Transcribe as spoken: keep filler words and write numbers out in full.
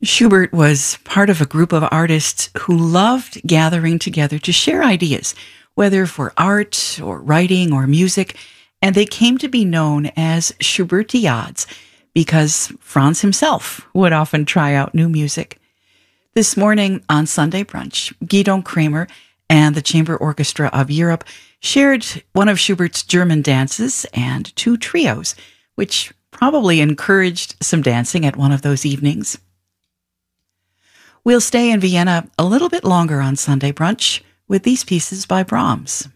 Schubert was part of a group of artists who loved gathering together to share ideas, whether for art or writing or music, and they came to be known as Schubertiades because Franz himself would often try out new music. This morning on Sunday Brunch, Guido Kramer and the Chamber Orchestra of Europe shared one of Schubert's German dances and two trios, which probably encouraged some dancing at one of those evenings. We'll stay in Vienna a little bit longer on Sunday Brunch with these pieces by Brahms.